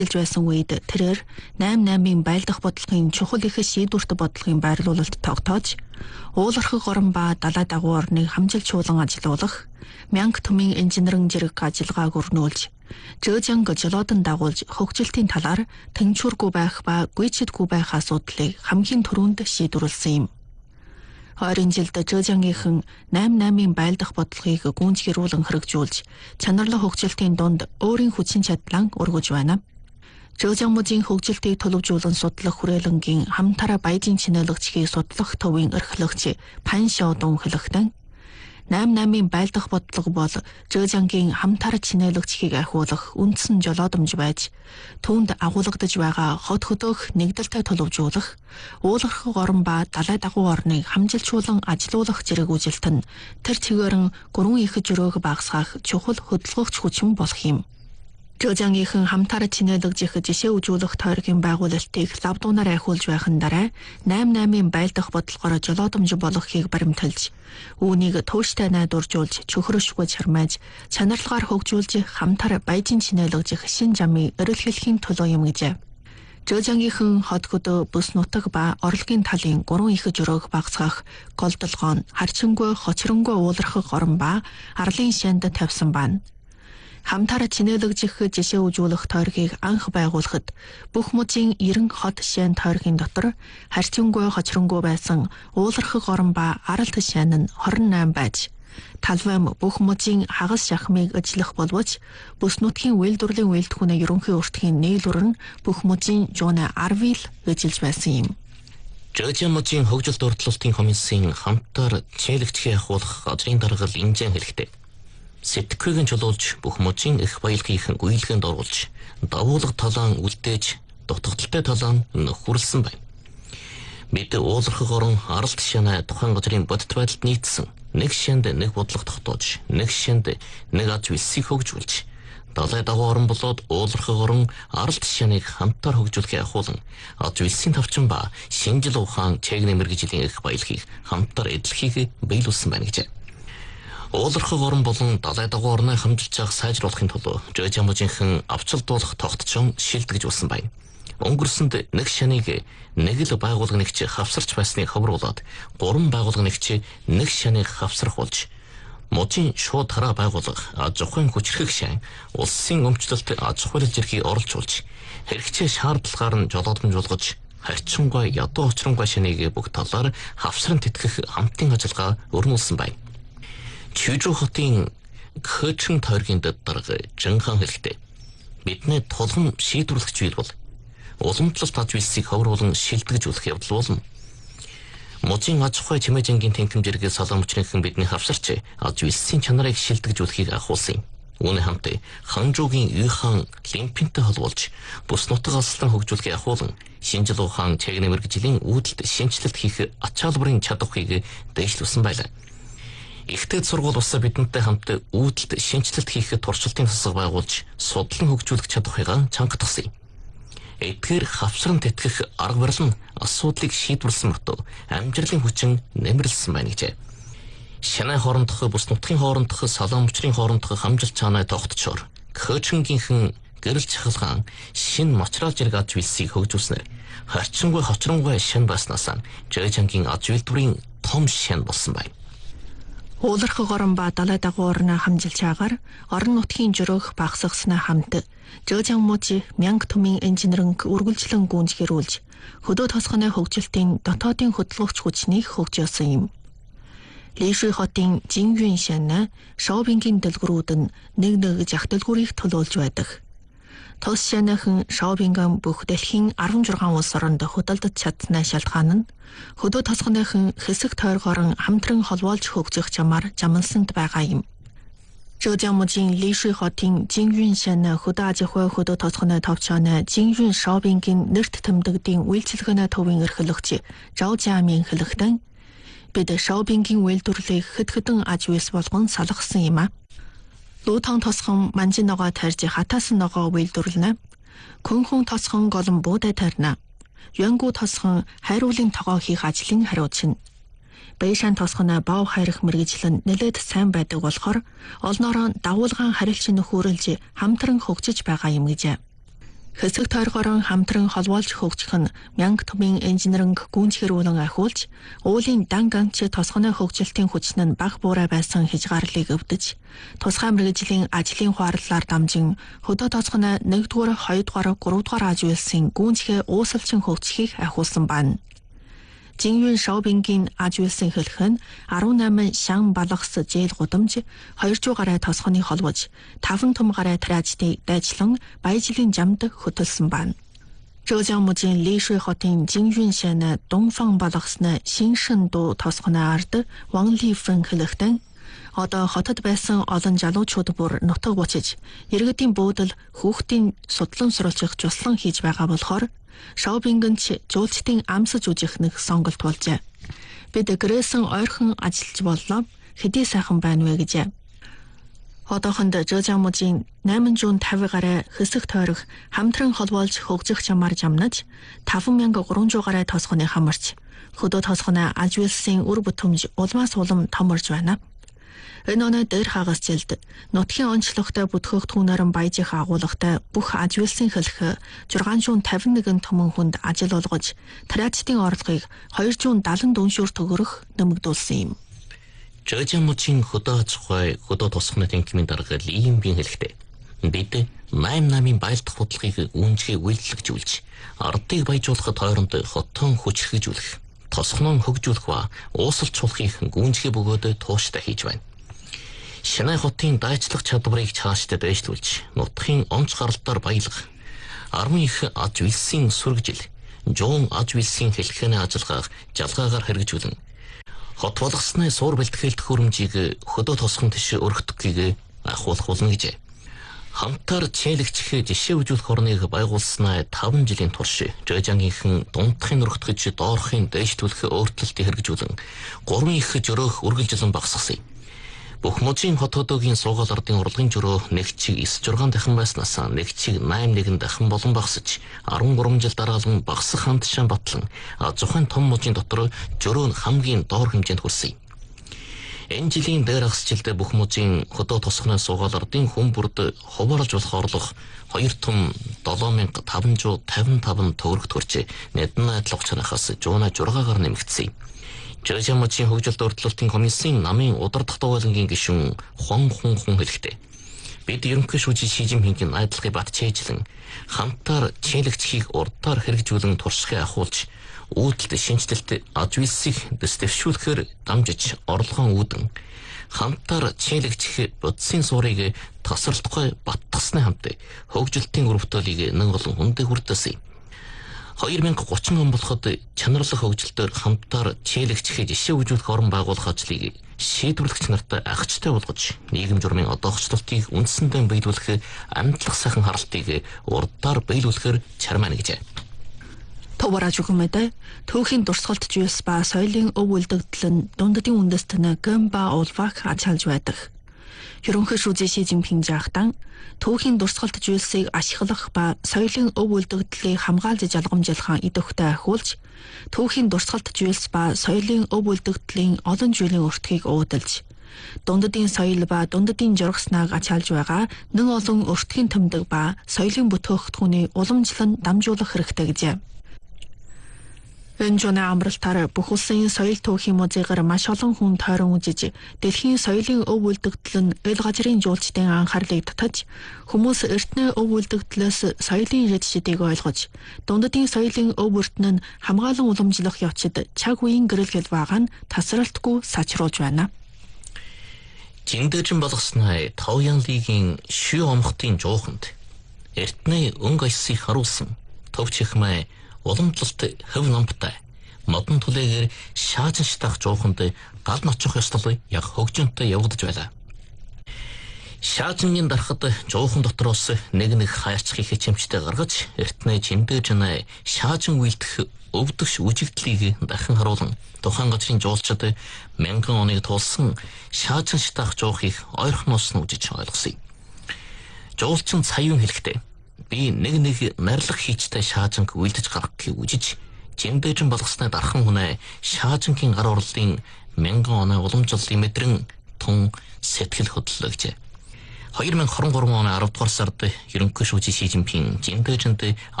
байсан үед тэрээр 88-ийн байлдах бодлогын чухал их шийдвэрт бодлогын байрлуулалт тогтоож, уулархаг орон ба далай дагуу орныг хамжилчуулан ажилуулах, мянга түмэн инженерийн зэрэг ажиллагааг өрнүүлж, Зhejiang жолоодон дагуулж хөгжилтийн талаар тэнцвэргүй байх ба гүйцэтгэхгүй байх асуудлыг хамгийн түрүүнд шийдвэрлсэн юм. 20 жилд Zhejiang-ийн 88-ийн байлдах бодлогыг гүйцэтгүүлэн хэрэгжүүлж, чанарлах хөгжилтийн дунд өөрийн хүчин чадлаа өргөж байна. Zhejiang-ийн хөгжилтийг төлөвжүүлэн судлах хүрээлэнгийн хамтараа баяжин чинээлэгчгийг судлах төвийн эрхлэгч Пан Шаодун хэлэхдээ 88-ийн байлдах бодлого бол Zhejiang-ийн хамтараа чинээлэгчгийг ахиулах үндсэн жолоодомж байж, түүнд агуулгадж байгаа хот хөдөөх нэгдэлтэй төлөвжүүлэх, уулархаг орон ба далай дагуу орныг хамжилчуулан ажилуулах зэрэг үжилт нь тэр чигээрэн гурван их жөрөөг багасгах чухал хөдөлгөөгч хүчин болох юм. Zhejiang-ийн хамтараа чинээлэгжих жишээ үзүүлэх тойргийн байгуулалтыг лавдуунаар ахиулж байхын дараа 88-ийн байлдах бодлогоор жолоодомж болгохыг баримталж, үүнийг тууштай найдваржуулж, чөхрөшгүй чармааж, чанарлагаар хөгжүүлж хамтараа баяжин чинээлэгжих шин замыг эрэлхийлэхийн төлөө юм гэжээ. Zhejiang-ийн хот хөдөө бүс нутаг ба орлогын талын гурван их жөрөөг багасгах голдолгоон, харчингүй, хочронгүй уулархаг орон ба арлын шанд тавьсан байна. Хамтараа чинээлэгжих жишээ үзүүлэх тойргийг анх байгуулахад бүх мужийн 90 хот шайн тойргийн дотор харьцангуй хочронгүй байсан уулархаг орон ба аралт шайн нь 28 байж, талвайм бүх мужийн хагас шахмыг ажиллах боловч бүс нутгийн үйлдвэрлэлийн үйлдвэрийн ерөнхий өртгийн нийлүүр нь бүх мужийн 10 ил ажиллаж байсан юм. Zhejiang мужийн хөгжил дурдлалтын комиссийн хамтар чинээлэгчийг ахиулах газрын даргал инжен хэлэхдээ сэтгэхүйн чулуулж бүх мужийн их баялагын гүйлгэнд оруулж, давуулга талаан үлдээж, дутагдaltaй талаан нөхөрлсөн байна. Бид уулархаг орон аралт шанаа тухайн газрын бодит байдалд нийцсэн нэг шанд нэг бодлого тогтоож, нэг шанд нэг аж үйлсийг хөгжүүлж, далай дагуу орон болоод уулархаг орон аралт шаныг хамтаар хөгжүүлэхээ ахуулан, аж үйлсийн тавчин ба шинжил ухаан чээгний мэргэжлийн их баялагийг хамтаар эдлэхийг биелүүлсэн байна гэж. Уулархаг орон болон далай дагуу орныг хамжилж явах сайжруулахын тулд Zhejiang мужийн авчилдуулах тогтчон шилдэгж болсон байна. Өнгөрсөнд нэг шаныг нэг л байгууллагч хавсарч байсныг ховруулад, 3 байгууллагч нэг шаныг хавсрах болж, мужийн шууд тараа байгууллага аж ахуйн хүчрхэг шан улсын өмчлөлт аж ахуй зэргийг оролцуулж, хэрэгцээ шаардлагаар нь жолоодомж болгож, харьцангуй ядуу очронгүй шаныг бүх талаар хавсран тэтгэх хамтын ажиллагаа өрнүүлсэн байна. Чүжүү хотын Кэчэн тойргийн дарга Жинхан хэлэхдээ бидний тулгам шийдвэрлэгч үйл бол уламжлалт аж үйлсийг ховруулан шилдэгж үлэх явдал болно. Мужийн аж ахуй чимээжингийн тэнхимжэргээ салан мөчрийнхэн бидний хавсарч аж үйлсийн чанарыг шилдэгж үлэхийг ахуулсан юм. Үүний хамт Ханчжуугийн Юйхан Лимпинтэй холбуулж бүс нутаг алслан хөгжүүлэхийг ахуулан, шинжил ухаан чээгний мэргэжлийн үүдэлд шинжилэлт хийх ачаалбарын чадварыг дэвшлүүлсэн байлаа. Ихтэй сургууль усаа бидэнтэй хамт үүдэлд шинжилэлт хийх туршилтын тусаг байгуулж, судлан хөгжүүлэх чадварыг чангатгасан юм. Эдгээр хавсран тэтгэх арга барил нь асуудлыг шийдвэрлсэн мөртөө амжилтын хүчин нэмэрлсэн байна гэжээ. Шанай хоорондох бүс нутгийн хоорондох салаан мөчрийн хоорондох хамжилт цаанай тогтчоор Кэчэнгийнхэн гэрэл чахалгаан шин материал зэрэг аж үйлсийг хөгжүүлснээр харьцангуй хочронгүй шан баснаас Zhejiang-ийн аж үйлдвэрийн том шан болсон байна. Уулархаг орон ба далай дагуу орноо хамжилж агаар орон нутгийн жөрөөх багасгаснаа хамт Zhejiang мужи мянга түмэн инженерийн үргэлжлэн гүйцэтгүүлж, хөдөө тосгоны хөгжилтийн дотоодын хөдөлгөөгч хүчнийг хөгжүүлсэн юм. Лишүй хотын Жинюн шан Шаобингийн дэлгүүрүүд нь нэг жах дэлгүүрийг төлөөлж байдаг. Тос шаныхан Шаобинган бүх дэлхийн 16 улс оронд хөдөлдөж чадсны шалтгаан нь хөдөө тосгоныхон хэсэг тойргоор хамтран холбоолж хөгжих чамаар жамансанд байгаа юм. Zhejiang мужийн Лишүй хотын Жинюн шан хөдөө аж ахуй хөдөө тосгоны товчооны Жинюн Шаобингийн нэрт тэмдэгдийн үйлчилгээний төвийн эрхлэгч Зhao Jiaming хэлэхдээ бид Шаобингийн үйлдвэрлэлийг хэд-хэдэн аж үйлс болгон салгасан юм а. Лутан тосхон манжин ногоо тарьж хатаасан ногоо үйлдвэрлэнэ. Күнхэн тосхон голон буудай тарина. Юангу тосхон хайруулын тогоо хийх ажлын хариуцна. Бэйшан тосгоно бав хайрах мэргэжил нь нэлээд сайн байдаг болохоор олноороо дагуулгаан харилцан нөхөөрөлж хамтран хөгжиж байгаа юм гэж. Хэсэг тойргорон хамтран холбоолж хөгжих нь мянга түмэн инженеринг гүнзгэр уулан ахиулж, уулын дан ганц тосгоны хөгжилтийн хүчин нь бага буурай байсан хязгаарлыг өвдөж, тусгай мэргэжлийн ажлын хуваарлаар дамжин хөдөө тосгоны 1-р, 2-р, 3-р аж үйлсийн гүнзгий уусалчин хөгжихийг ахиулсан байна. Жинgyun Шаобингийн аж үйлсийн хэлэх нь 18 шан балгас жээл гудамж 200 гаруй тосгоны холбож 5 том гаруй трааждыг дайчлан баяжлын жамд хөтөлсөн байна. Зhejiangmujin Lishui хотын Jinggyun шана Dongfang балгасны Шиншэнду тосгоны ард Wang Lifeng хэлэхдээ одоо хотод байсан олон залуучууд бүр нутаг буцаж иргэдийн буудал хүүхдийн судлан сурвалжих жуслан хийж байгаа болохоор Шаобингэнч жуулчдын амсаж үжих нэг сонголт болжээ. Бид гэрээсэн ойрхон ажиллаж боллоо. Хэдий сайхан байна вэ гэжээ. Одоохонд Зhejiangmujin 850 гаруй хэсэг тойрох хамтран холбоолж хөгжих чамаар жамнаж 5300 гаруй тосгоны хамарч хөдөө тосгоны аж үйлсийн үр бүтэмж улмаас улам томорж байна. Энэ оноо дээр хагас жилд нутгийн онцлогтой бүтгэх түүнэрэн баяжих агуулгатай бүх аж үйлсийн хэлэх 651 түмэн хүнд ажил олгож траажтын орлогыг 270 дүншүүр төгрөх нэмэгдүүлсэн юм. Zhejiangmujin хөдөө аж ахуй хөдөө тосгоны тэнхимийн дарга Ли Йинбин хэлэхдээ бид 8 намын байлдах бодлогыг үүнжгээ үйлчлэгжүүлж ардыг баяжуулахад хооронд хотон хүчрхэгжүүлэх, тосгоноо хөгжүүлэх ба уусалжуулахыг гүнзгий бөгөөд тууштай хийж байна. Шинэ хотын дайчлах чадварыг цаашдаа дэвшлүүлж, нутгийн онц гаралтаар баялах, 10 их аж үйлсийн сүргэжил, 100 аж үйлсийн хэлхээний ажиллагааг жалгаагаар хэрэгжүүлэн, хот болгосны суур бэлтгэлт хөрөмжийг хөдөө тосгон тийш өргөдөхийг ахуулах болно гэжээ. Хамтаар чийлэгчхээ жишээ үзүүлэх орныг байгуулснаа 5 жилийн турш Зhejiangийнхэн дундахын өргөтгөж доорхын дэвшлүүлэх өөрчлөлтийг хэрэгжүүлэн 3 их жөрөөх үргэлжлэн багасгасан юм. Бүх мужийн хотуудын суугаал ардын урлагийн жөрөө нэг чиг 9-6 дахин байснаас нэг чиг 8-1 дахин болон багасж 13 жил дараалан багасах хандшаан батлан зохион том мужийн дотор жөрөө нь хамгийн доор хэмжээнд хүрсэн юм. Энэ жилийн дээр хасжилд бүх мужийн хөдөө тосгоны суугаал ардын хүмүүрд хуваарлж болох орлого 2 том 7555 төгрөг төрж нэдэн найдлах чанахаас 106-аар нэмэгдсэн юм. Zhejiangmujin хөгжилт урьдчилалтын комиссийн намын удирдах дугуйлангийн гишүүн Хуан Хүн хэлэхдээ бид ерөнхий шүүжин Ши Жинпингийн найдлагыг батжээжлэн хамтаар чийлэгчхийг урдаар хэрэгжүүлэн туршлагыг ахуулж үүдэлт шинжилэлт аж үйлсийг дэвшүүлэхээр дамжиж орлогоо үүдэн хамтаар чийлэгчх бодисын суурийг тасралтгүй баттгасны хамт хөгжилтийн өрөвтөлийг нэг олон хүндээ хүртээсэн. 2030 он болоход чанарлах хөгжилтөөр хамтаар чийлэгчхээ жишээ үзүүлэх орон байгуулах ажлыг шийдвэрлэгч нартай агчтай болгож нийгэм журмын одоохчлолтыг үндсэндээ биелүүлэх амтлах сайхан харалтыг урдаар биелүүлэхээр чармаана гэжээ. Товараж үхэмэдэ төвхийн дурсгалт жүйс ба соёлын өв үлдэгдэл нь дундадын үндэстэн Гэмба Улвак ачаалж байдаг. Ерөнхий шүүжин Ши Жинпин жаахтан төвхийн дурсгалт жүйсийг ашиглах ба соёлын өв үлдэгдлийг хамгаалж жалгамжлахаа идэвхтэй ахиулж, төвхийн дурсгалт жүйс ба соёлын өв үлдэгдлийн олон жилийн өртгийг уудалж, дундадын соёл ба дундадын жургаснаг ачаалж байгаа нэг олон өртгийн тэмдэг ба соёлын бүтээгдэхүүний уламжлан дамжуулах хэрэгтэй гэжээ. Энэ жона амралтаар бүх улсын соёл төвхийн музейгаар маш олон хүн тойрон үзэж, дэлхийн соёлын өв үлдэгдэл нь эл газрын жуулчдын анхаарлыг татаж, хүмүүс эртний өв үлдэгдлээс соёлын жижигдийг ойлгож, дундадын соёлын өв өртөн нь хамгаалан уламжлах явцад цаг үеийн гэрэлгэл байгаа нь тасралтгүй сачруулж байна. Жиндээжин болгосноо Таоян лигийн Шү омхтын жоохонд эртний өнгө аясыг харуулсан төвчхмэ уламжлалт хөв намтай модон түлээгээр шаажин шатах жоохонд гал ночих ёслол яг хөгжөнтэй явагдаж байлаа. Шаажингийн дарахад жоохон дотроос нэг хайрцгийг хичэмжтэй гаргаж эртний Жиндээжин шаажин үйлдэх өвдөгш үжигдлийг дахин харуулan тухайн газрын жуулчид 1000 оныг туулсан шаажин шатах жоохыг ойрхоноос нь үжиж ойлгосон. Жуулчин Цаюн хэлэхдээ би нэг нарилах хийчтэй шаажинг үйлдэж гаргахыг үжиж Жиндээжин болгосны дархан хүнээ шаажингийн гар урлын 1000 оноо уламжлалын мэдрэн тун сэтгэл хөдлөлөө гэжээ. 2023 оны 10 дугаар сард ерөнхий шүүжи Ши Жинпин Жиндэжэнд